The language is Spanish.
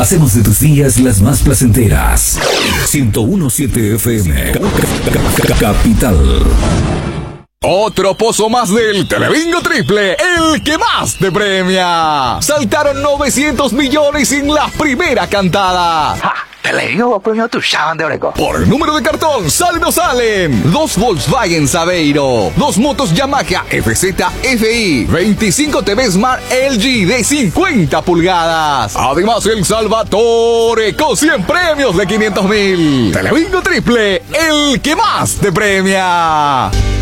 Hacemos de tus días las más placenteras. 101.7 FM. Capital. Otro pozo más del Telebingo Triple, el que más te premia. Saltaron 900 millones en la primera cantada. Por número de cartón, salen o salen 2 Volkswagen Saveiro, 2 motos Yamaha FZ FI, 25 TV Smart LG de 50 pulgadas. Además, el Salvatore con 100 premios de 500.000. Telebingo Triple, el que más te premia.